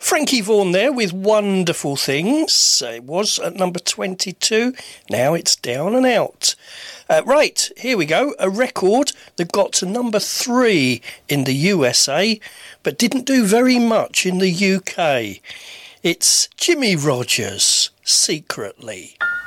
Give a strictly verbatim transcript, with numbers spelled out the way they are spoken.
Frankie Vaughan there with Wonderful Things. It was at number twenty-two. Now it's down and out. Uh, right, here we go. A record that got to number three in the U S A, but didn't do very much in the U K. It's Jimmy Rogers, Secretly.